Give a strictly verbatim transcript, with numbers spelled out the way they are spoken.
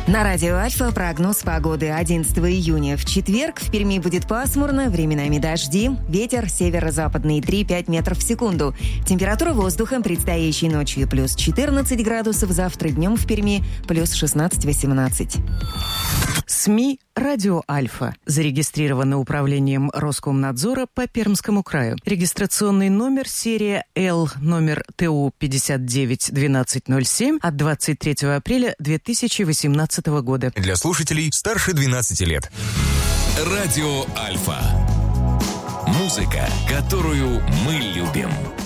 На радио Альфа прогноз погоды одиннадцатого июня. В четверг в Перми будет пасмурно, временами дожди, ветер северо-западный три-пять метров в секунду. Температура воздуха предстоящей ночью плюс четырнадцать градусов, завтра днем в Перми плюс шестнадцать-восемнадцать. СМИ «Радио Альфа» зарегистрировано управлением Роскомнадзора по Пермскому краю. Регистрационный номер серия Л, номер ТУ пятьдесят девять двенадцать ноль семь от двадцать третьего апреля две тысячи восемнадцатого года. Для слушателей старше двенадцати лет. Радио Альфа. Музыка, которую мы любим.